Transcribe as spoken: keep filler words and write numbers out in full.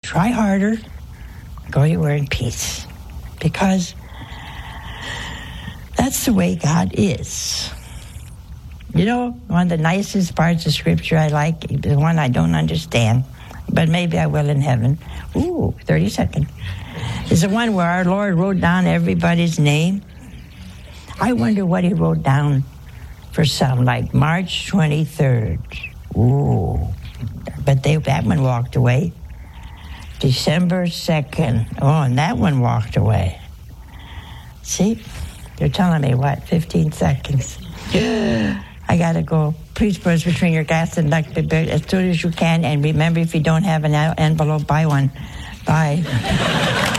try harder, go your way in peace. Because that's the way God is. You know, one of the nicest parts of Scripture I like, the one I don't understand, but maybe I will in heaven. Ooh, thirty seconds. Is the one where our Lord wrote down everybody's name. I wonder what he wrote down for some, like March twenty-third. Ooh. But they, that one walked away. December second. Oh, and that one walked away. See? They're telling me, what, fifteen seconds. I got to go. Please put us between your gas and duck as soon as you can. And remember, if you don't have an envelope, buy one. Bye.